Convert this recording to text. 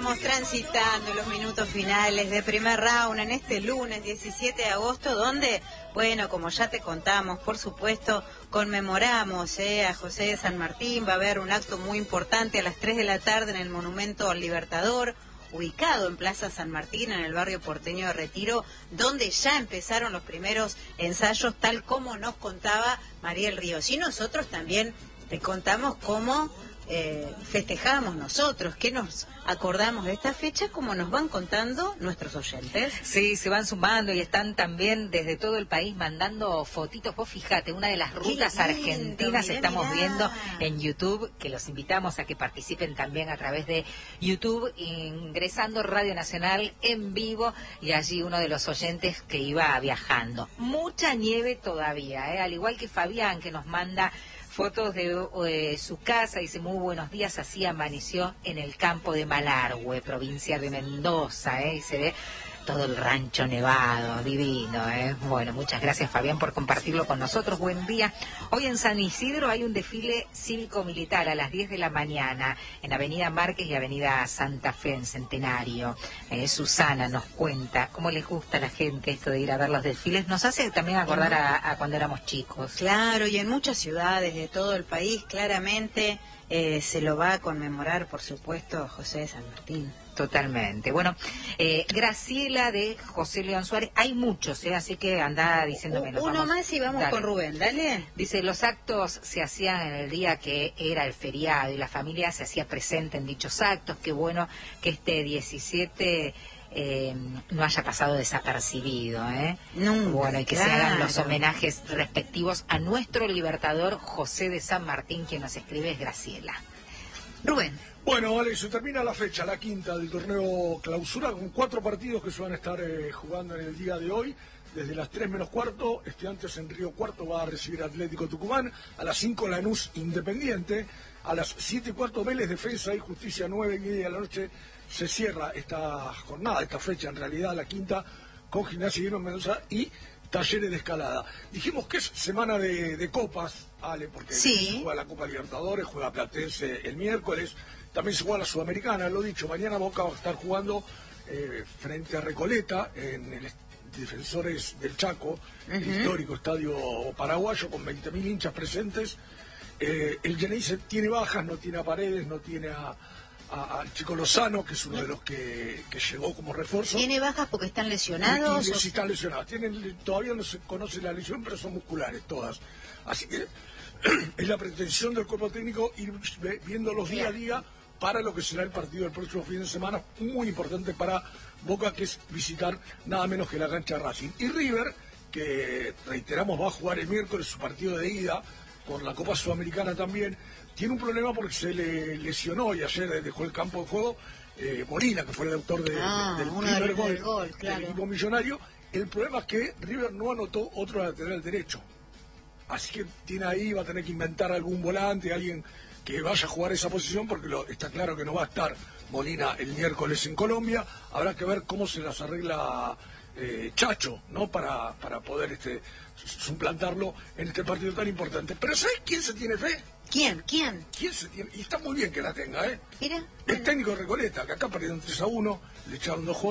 estamos transitando los minutos finales de primer round en este lunes 17 de agosto, donde, bueno, como ya te contamos, por supuesto, conmemoramos a José de San Martín. Va a haber un acto muy importante a las 3 de la tarde en el Monumento al Libertador, ubicado en Plaza San Martín, en el barrio porteño de Retiro, donde ya empezaron los primeros ensayos, tal como nos contaba Mariel Ríos. Y nosotros también te contamos cómo festejamos nosotros, que nos acordamos de esta fecha, como nos van contando nuestros oyentes. Sí, se van sumando y están también desde todo el país mandando fotitos. Vos fíjate, una de las rutas argentinas estamos viendo en YouTube, que los invitamos a que participen también a través de YouTube, ingresando Radio Nacional en vivo, y allí uno de los oyentes que iba viajando. Mucha nieve todavía, al igual que Fabián, que nos manda fotos de su casa. Dice: muy buenos días, así amaneció en el campo de Malargüe, provincia de Mendoza, y se ve todo el rancho nevado, divino, Bueno, muchas gracias, Fabián, por compartirlo con nosotros. Buen día. Hoy en San Isidro hay un desfile cívico-militar a las 10 de la mañana en Avenida Márquez y Avenida Santa Fe, en Centenario. Susana nos cuenta cómo les gusta a la gente esto de ir a ver los desfiles. Nos hace también acordar a cuando éramos chicos. Claro, y en muchas ciudades de todo el país, claramente, se lo va a conmemorar, por supuesto, José de San Martín. Totalmente. Bueno, Graciela de José León Suárez, hay muchos, así que anda diciéndome. Uno más y vamos con Rubén, dale. Dice: los actos se hacían en el día que era el feriado y la familia se hacía presente en dichos actos. Qué bueno que este 17 no haya pasado desapercibido, Nunca, bueno, y que se hagan los homenajes respectivos a nuestro libertador José de San Martín. Quien nos escribe es Graciela. Rubén. Bueno, vale, se termina la fecha, la quinta del torneo Clausura, con 4 partidos que se van a estar jugando en el día de hoy. Desde las 3 menos cuarto, Estudiantes en Río Cuarto va a recibir Atlético Tucumán. A las 5, Lanús Independiente. A las 7 y cuarto, Vélez Defensa y Justicia. 9:30 de la noche se cierra esta jornada, esta fecha, en realidad la quinta, con Gimnasia y Mendoza y Talleres de Escalada. Dijimos que es semana de copas, Ale, porque sí, se juega la Copa Libertadores, juega Platense el miércoles. También se juega la Sudamericana, lo dicho. Mañana Boca va a estar jugando frente a Recoleta en el Defensores del Chaco, el histórico estadio paraguayo con 20.000 hinchas presentes. El Geneise tiene bajas, no tiene a Paredes, no tiene al Chico Lozano, que es uno de los que llegó como refuerzo. ¿Tiene bajas porque están lesionados? Sí, están lesionados. Todavía no se conoce la lesión, pero son musculares todas. Así que es la pretensión del cuerpo técnico ir viéndolos día a día para lo que será el partido del próximo fin de semana, muy importante para Boca, que es visitar nada menos que la cancha Racing. Y River, que reiteramos va a jugar el miércoles su partido de ida por la Copa Sudamericana también, tiene un problema porque se le lesionó y ayer dejó el campo de juego Molina, que fue el autor del primer gol claro, del equipo millonario. El problema es que River no anotó otro lateral derecho. Así que tiene ahí, va a tener que inventar algún volante, alguien que vaya a jugar esa posición, porque está claro que no va a estar Molina el miércoles en Colombia. Habrá que ver cómo se las arregla Chacho, ¿no? Para poder suplantarlo en este partido tan importante. Pero ¿sabes quién se tiene fe? ¿Quién? ¿Quién se tiene? Y está muy bien que la tenga, Mira. El técnico de Recoleta, que acá perdieron 3-1, le echaron 2 jugadores.